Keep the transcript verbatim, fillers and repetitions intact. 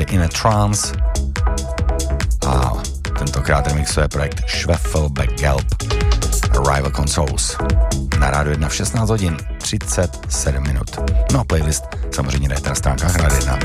skladby In a Trance a tentokrát remixuje projekt Schwefelbeck-Gelb Arrival Controls na Rádiu jedna v šestnáct hodin třicet sedm minut. No a playlist samozřejmě dejte na stránkách Rádia jedna.